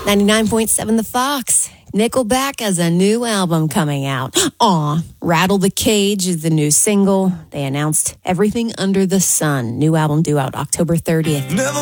99.7 The Fox. Nickelback has a new album coming out. Aw, Rattle the Cage is the new single. They announced Everything Under the Sun. New album due out October 30th.